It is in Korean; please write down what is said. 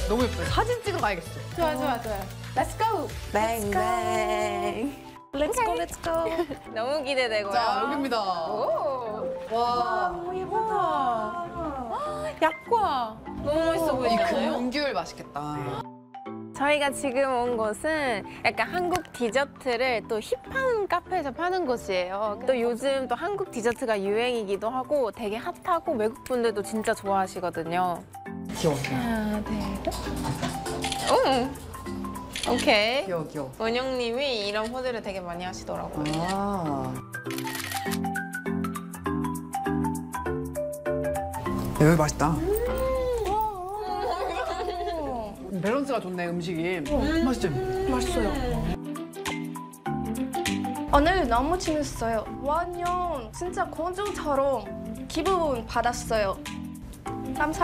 너무 예뻐요. 사진 찍으러 가야겠어. 좋아. Let's go. 뱅뱅. Let's go, let's go. 너무 기대되고요. 자, 여기입니다. 와, 너무 예쁘다. 약과. 너무 맛있어 이 보이잖아요. 금귤 맛있겠다. 저희가 지금 온 곳은 약간 한국 디저트를 또 힙한 카페에서 파는 곳이에요. 또 요즘 또 한국 디저트가 유행이기도 하고 되게 핫하고 외국 분들도 진짜 좋아하시거든요. 귀여워. 하나, 둘, 셋. 오! 오케이. 귀여워. 원영님이 이런 포즈를 되게 많이 하시더라고요. 아. 여기 맛있다. 밸런스가 좋네, 음식이. 맛있지? 맛있어요. 오늘 너무 재밌어요. 완전 진짜 공주처럼 기분 받았어요. 감사합니다.